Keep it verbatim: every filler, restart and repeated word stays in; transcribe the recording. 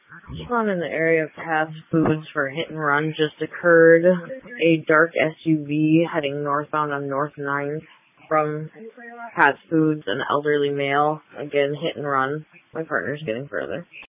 Spawn in the area of Pat's Foods for hit and run just occurred. A dark S U V heading northbound on North ninth from Pat's Foods, an elderly male. Again, hit and run. My partner's getting further.